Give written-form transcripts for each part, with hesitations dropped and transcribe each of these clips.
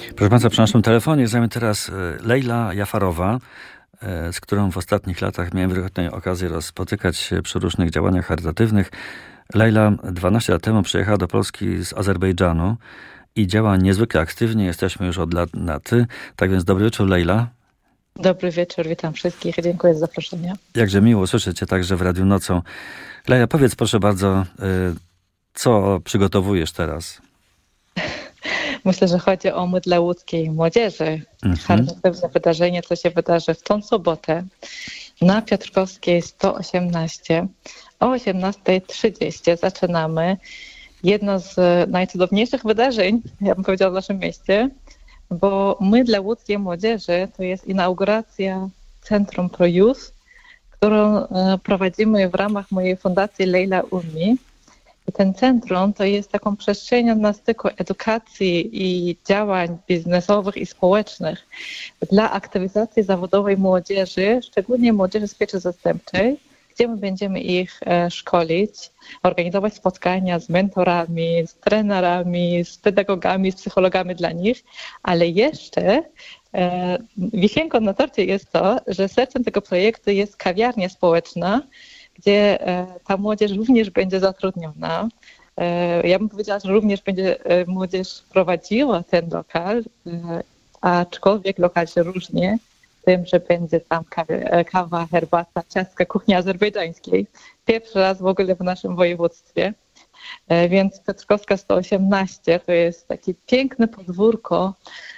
Proszę Państwa, przy naszym telefonie jest z nami teraz Lejla Jafarowa, z którą w ostatnich latach miałem wielokrotnie okazję spotykać się przy różnych działaniach charytatywnych. Lejla 12 lat temu przyjechała do Polski z Azerbejdżanu i działa niezwykle aktywnie. Jesteśmy już od lat na ty. Tak więc dobry wieczór, Lejla. Dobry wieczór, witam wszystkich. Dziękuję za zaproszenie. Jakże miło słyszeć cię także w Radiu Nocą. Lejla, powiedz proszę bardzo, co przygotowujesz teraz? Myślę, że chodzi o My dla łódzkiej młodzieży. Charytatywne wydarzenie, co się wydarzy w tą sobotę na Piotrkowskiej 118 o 18:30 zaczynamy. Jedno z najcudowniejszych wydarzeń, ja bym powiedziała, w naszym mieście, bo My dla łódzkiej młodzieży to jest inauguracja Centrum Pro Youth, którą prowadzimy w ramach mojej fundacji Leila Ummi. I ten centrum to jest taką przestrzenią na styku edukacji i działań biznesowych i społecznych dla aktywizacji zawodowej młodzieży, szczególnie młodzieży z pieczy zastępczej, gdzie my będziemy ich szkolić, organizować spotkania z mentorami, z trenerami, z pedagogami, z psychologami dla nich, ale jeszcze wisienką na torcie jest to, że sercem tego projektu jest kawiarnia społeczna, gdzie ta młodzież również będzie zatrudniona. Ja bym powiedziała, że również będzie młodzież prowadziła ten lokal, aczkolwiek lokal się różni tym, że będzie tam kawa, herbata, ciastka kuchni azerbejdżańskiej. Pierwszy raz w ogóle w naszym województwie. Więc Piotrkowska 118 to jest takie piękne podwórko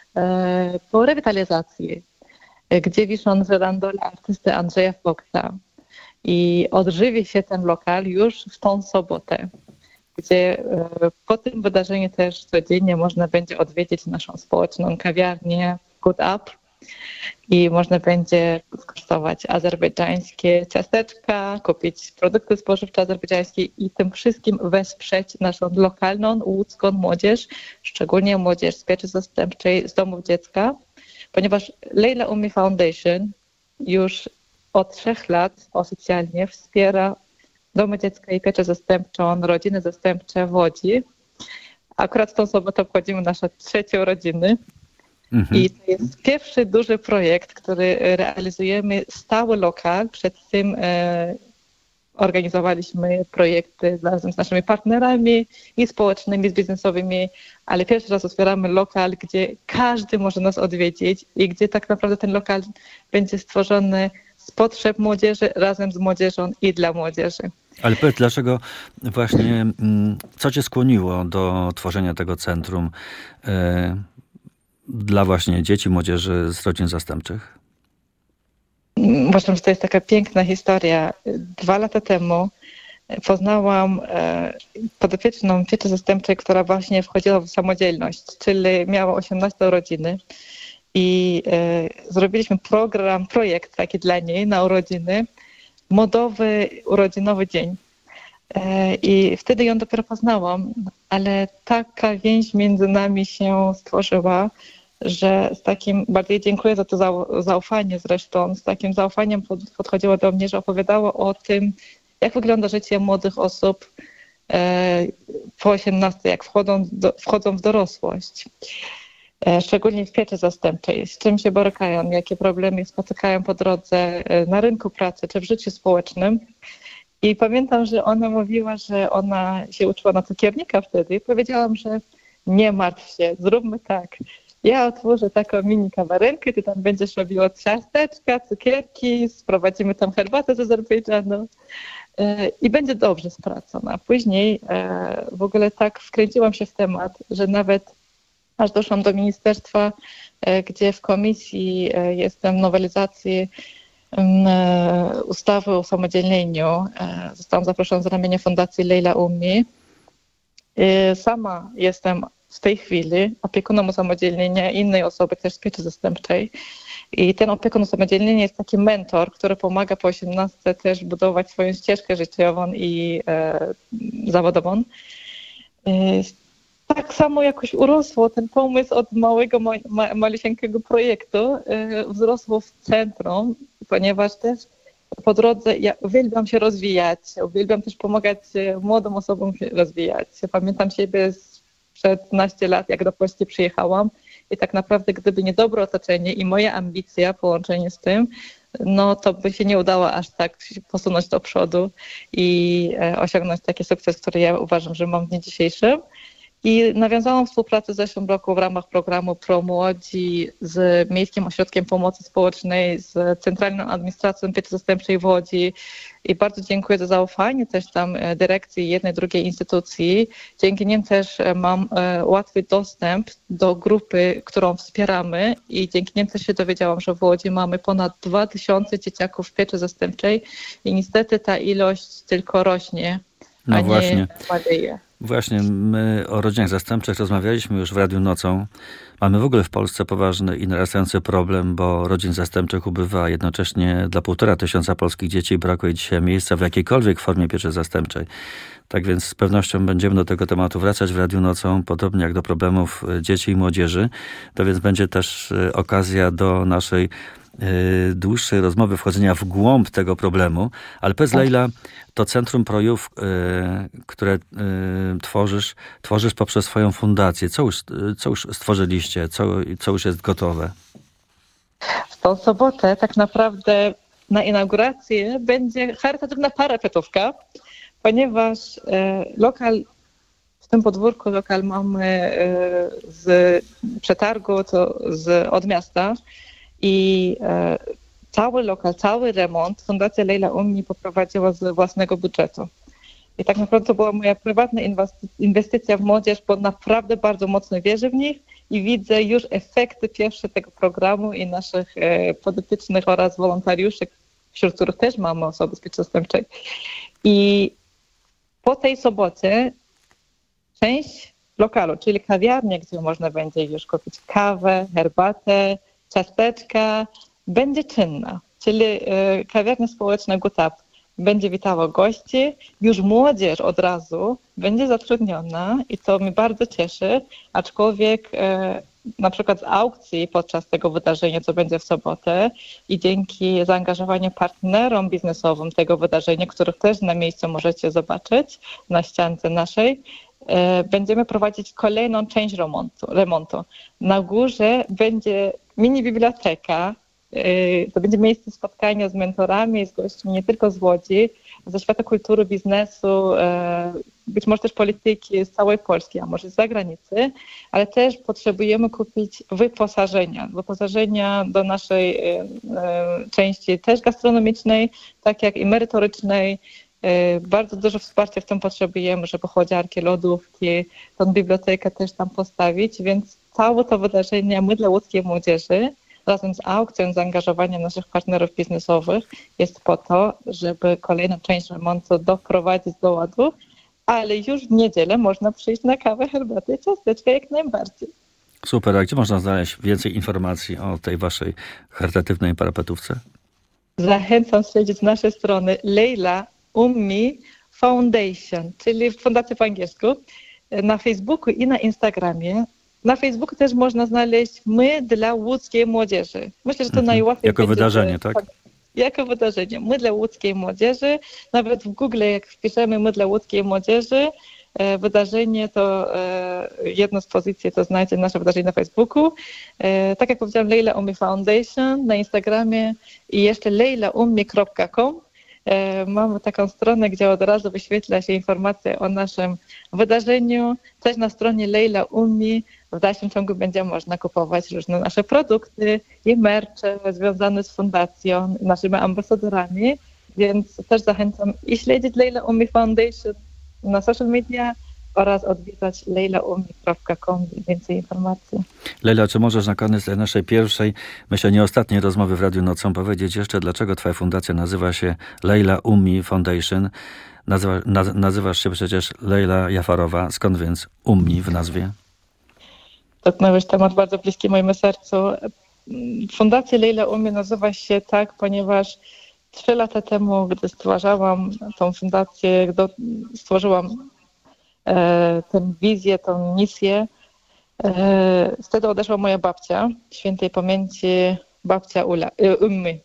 po rewitalizacji, gdzie wiszą żyrandole artysty Andrzeja Fokta. I odżywi się ten lokal już w tą sobotę, gdzie po tym wydarzeniu też codziennie można będzie odwiedzić naszą społeczną kawiarnię Good Up i można będzie skosztować azerbejdżańskie ciasteczka, kupić produkty spożywcze azerbejdżańskie i tym wszystkim wesprzeć naszą lokalną łódzką młodzież, szczególnie młodzież z pieczy zastępczej, z domów dziecka, ponieważ Leila Ummi Foundation już od 3 lat oficjalnie wspiera domy dziecka i pieczę zastępczą, rodziny zastępcze w Łodzi. Akurat w tą sobotę obchodzimy naszą 3. urodziny. I to jest pierwszy duży projekt, który realizujemy, stały lokal. Przed tym organizowaliśmy projekty razem z naszymi partnerami i społecznymi, i biznesowymi, ale pierwszy raz otwieramy lokal, gdzie każdy może nas odwiedzić i gdzie tak naprawdę ten lokal będzie stworzony z potrzeb młodzieży, razem z młodzieżą i dla młodzieży. Ale powiedz, dlaczego właśnie, co cię skłoniło do tworzenia tego centrum dla właśnie dzieci, młodzieży z rodzin zastępczych? Uważam, że to jest taka piękna historia. 2 lata temu poznałam podopieczną pieczy zastępczej, która właśnie wchodziła w samodzielność, czyli miała 18 urodziny. I zrobiliśmy projekt taki dla niej na urodziny, modowy, urodzinowy dzień. I wtedy ją dopiero poznałam, ale taka więź między nami się stworzyła, że z takim, bardziej dziękuję za to zaufanie zresztą, z takim zaufaniem podchodziła do mnie, że opowiadała o tym, jak wygląda życie młodych osób po 18, jak wchodzą w dorosłość. Szczególnie w pieczy zastępczej, z czym się borykają, jakie problemy spotykają po drodze na rynku pracy czy w życiu społecznym. I pamiętam, że ona mówiła, że ona się uczyła na cukiernika wtedy i powiedziałam, że nie martw się, zróbmy tak. Ja otworzę taką mini kawiarenkę, ty tam będziesz robiła ciasteczka, cukierki, sprowadzimy tam herbatę z Azerbejdżanu i będzie dobrze spracona. Później w ogóle tak wkręciłam się w temat, że nawet aż doszłam do ministerstwa, gdzie w komisji jestem nowelizacji ustawy o usamodzielnieniu. Zostałam zaproszona z ramienia Fundacji Leila Ummi. Sama jestem w tej chwili opiekunem usamodzielnienia innej osoby też z pieczy zastępczej. I ten opiekun usamodzielnienia jest taki mentor, który pomaga po 18 też budować swoją ścieżkę życiową i zawodową. Tak samo jakoś urosło ten pomysł od małego, malisieńkiego projektu, wzrosło w centrum, ponieważ też po drodze ja uwielbiam się rozwijać, uwielbiam też pomagać młodym osobom się rozwijać. Pamiętam siebie sprzed 15 lat, jak do Polski przyjechałam i tak naprawdę gdyby nie dobre otoczenie i moja ambicja, połączenie z tym, no to by się nie udało aż tak posunąć do przodu i osiągnąć taki sukces, który ja uważam, że mam w dniu dzisiejszym. I nawiązałam współpracę w zeszłym roku w ramach programu Pro Młodzi z Miejskim Ośrodkiem Pomocy Społecznej, z Centralną Administracją Pieczy Zastępczej w Łodzi i bardzo dziękuję za zaufanie też tam dyrekcji jednej, drugiej instytucji. Dzięki nim też mam łatwy dostęp do grupy, którą wspieramy i dzięki nim też się dowiedziałam, że w Łodzi mamy ponad 2000 dzieciaków w pieczy zastępczej i niestety ta ilość tylko rośnie, a nie maleje. Właśnie, my o rodzinach zastępczych rozmawialiśmy już w Radiu Nocą. Mamy w ogóle w Polsce poważny i narastający problem, bo rodzin zastępczych ubywa jednocześnie dla 1500 polskich dzieci brakuje dzisiaj miejsca w jakiejkolwiek formie pieczy zastępczej. Tak więc z pewnością będziemy do tego tematu wracać w Radiu Nocą, podobnie jak do problemów dzieci i młodzieży. To więc będzie też okazja do naszej dłuższej rozmowy, wchodzenia w głąb tego problemu. Ale powiedz, Lejla, to Centrum Projów, które tworzysz poprzez swoją fundację. Co już stworzyliście? Co już jest gotowe? W tą sobotę tak naprawdę na inaugurację będzie charytatywna parapetówka, ponieważ w tym podwórku lokal mamy z przetargu, od miasta i cały lokal, cały remont Fundacja Leila Ummi poprowadziła z własnego budżetu. I tak naprawdę to była moja prywatna inwestycja w młodzież, bo naprawdę bardzo mocno wierzę w nich i widzę już efekty pierwsze tego programu i naszych podopiecznych oraz wolontariuszy, wśród których też mamy osoby z pieczy zastępczej. I po tej sobocie część lokalu, czyli kawiarnia, gdzie można będzie już kupić kawę, herbatę, ciasteczka, będzie czynna. Czyli kawiarnia społeczna Good Up będzie witała gości. Już młodzież od razu będzie zatrudniona i to mnie bardzo cieszy, aczkolwiek na przykład z aukcji podczas tego wydarzenia, co będzie w sobotę i dzięki zaangażowaniu partnerom biznesowym tego wydarzenia, których też na miejscu możecie zobaczyć na ściance naszej, będziemy prowadzić kolejną część remontu. Na górze będzie mini biblioteka. To będzie miejsce spotkania z mentorami, z gośćmi nie tylko z Łodzi, ze świata kultury, biznesu, być może też polityki z całej Polski, a może z zagranicy, ale też potrzebujemy kupić wyposażenia do naszej części też gastronomicznej, tak jak i merytorycznej. Bardzo dużo wsparcia w tym potrzebujemy, żeby chłodziarki, lodówki, tą bibliotekę też tam postawić, więc całe to wydarzenie My dla łódzkiej młodzieży razem z aukcją zaangażowania naszych partnerów biznesowych jest po to, żeby kolejną część remontu doprowadzić do ładu, ale już w niedzielę można przyjść na kawę, herbatę i ciasteczka jak najbardziej. Super, a gdzie można znaleźć więcej informacji o tej waszej charytatywnej parapetówce? Zachęcam śledzić nasze strony Leila Ummi Foundation, czyli fundacja po angielsku, na Facebooku i na Instagramie. Na Facebooku też można znaleźć My dla łódzkiej młodzieży. Myślę, że to najłatwiej jako wydarzenie, tak? Jako wydarzenie. My dla łódzkiej młodzieży. Nawet w Google, jak wpiszemy My dla łódzkiej młodzieży, wydarzenie, to jedno z pozycji to znajdzie nasze wydarzenie na Facebooku. Tak jak powiedziałam, Leila Ummi Foundation na Instagramie i jeszcze leilaummi.com. Mamy taką stronę, gdzie od razu wyświetla się informacja o naszym wydarzeniu. Też na stronie Leila Ummi w dalszym ciągu będzie można kupować różne nasze produkty i mercze związane z fundacją, naszymi ambasadorami, więc też zachęcam i śledzić Leila Ummi Foundation na social media oraz odwiedzać leilaummi.com więcej informacji. Lejla, czy możesz na koniec naszej pierwszej, myślę nie ostatniej rozmowy w Radiu Nocą powiedzieć jeszcze, dlaczego twoja fundacja nazywa się Leila Ummi Foundation? Nazywasz się przecież Lejla Jafarowa. Skąd więc Ummi w nazwie? Dotknąłeś temat bardzo bliski mojemu sercu. Fundacja Leila Ummi nazywa się tak, ponieważ 3 lata temu, gdy stwarzałam tą fundację, gdy stworzyłam tę wizję, tę misję, wtedy odeszła moja babcia, świętej pamięci babcia Ummi.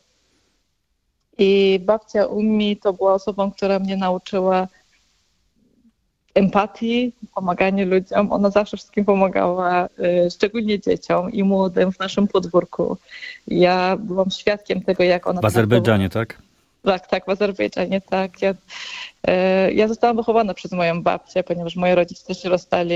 I babcia Ummi to była osobą, która mnie nauczyła empatii, pomaganie ludziom. Ona zawsze wszystkim pomagała, szczególnie dzieciom i młodym w naszym podwórku. Ja byłam świadkiem tego, jak ona... W Azerbejdżanie, tak? Tak, w Azerbejdżanie, tak. Ja zostałam wychowana przez moją babcię, ponieważ moi rodzice też się rozstali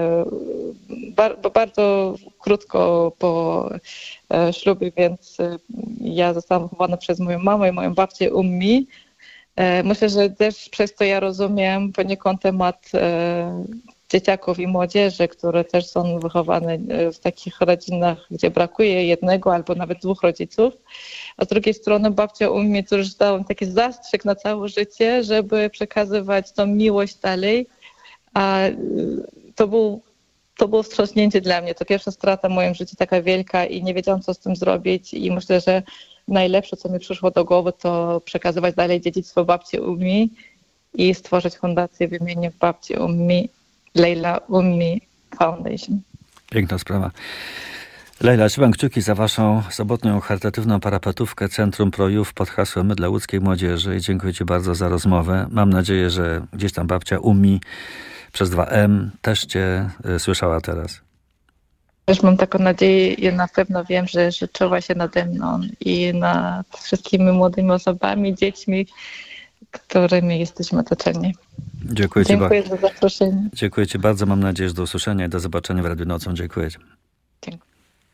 bardzo krótko po ślubie, więc ja zostałam wychowana przez moją mamę i moją babcię Ummi. Myślę, że też przez to ja rozumiem poniekąd temat dzieciaków i młodzieży, które też są wychowane w takich rodzinach, gdzie brakuje jednego albo nawet dwóch rodziców. A z drugiej strony babcia Ummi też dała taki zastrzyk na całe życie, żeby przekazywać tą miłość dalej. A to było wstrząśnięcie dla mnie. To pierwsza strata w moim życiu taka wielka i nie wiedziałam, co z tym zrobić. I myślę, że najlepsze, co mi przyszło do głowy, to przekazywać dalej dziedzictwo babci Ummi i stworzyć fundację w imieniu babci Ummi, Leila Ummi Foundation. Piękna sprawa. Leila, trzymam kciuki za waszą sobotnią charytatywną parapetówkę Centrum Pro-Youth pod hasłem My dla łódzkiej młodzieży i dziękuję ci bardzo za rozmowę. Mam nadzieję, że gdzieś tam babcia Ummi przez 2M też cię słyszała teraz. Też mam taką nadzieję i na pewno wiem, że czuwa się nade mną i nad wszystkimi młodymi osobami, dziećmi, którymi jesteśmy otoczeni. Dziękuję za zaproszenie. Dziękuję ci bardzo. Mam nadzieję, że do usłyszenia i do zobaczenia w Radiu Nocą. Dziękuję ci. Dziękuję.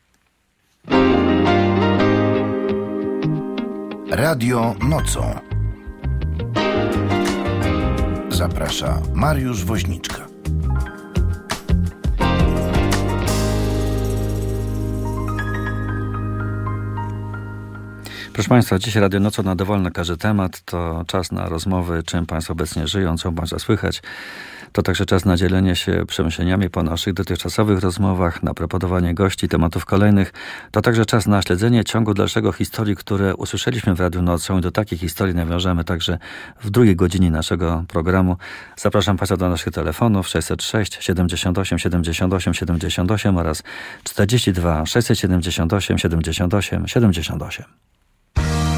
Radio Nocą. Zaprasza Mariusz Woźniczka. Proszę Państwa, dziś Radio Nocą na dowolny każdy temat. To czas na rozmowy, czym Państwo obecnie żyją, co można słychać. To także czas na dzielenie się przemyśleniami po naszych dotychczasowych rozmowach, na proponowanie gości, tematów kolejnych. To także czas na śledzenie ciągu dalszego historii, które usłyszeliśmy w Radiu Nocą i do takich historii nawiążemy także w drugiej godzinie naszego programu. Zapraszam Państwa do naszych telefonów 606 78 78 78 oraz 42 678 78 78.